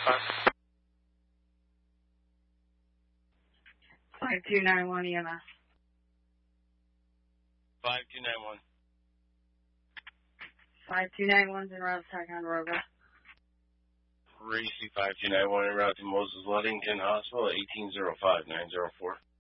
5291 EMS. 5291. 5291's en route to Ticonderoga. Racy 5291 en route to Moses Ludington Hospital, 1805-904.